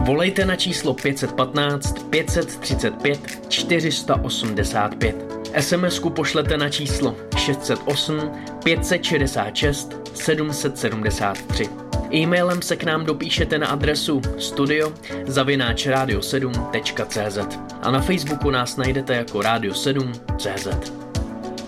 Volejte na číslo 515 535 485. SMS-ku pošlete na číslo 608 566 773. E-mailem se k nám dopíšete na adresu studio@radio7.cz a na Facebooku nás najdete jako Radio7.cz.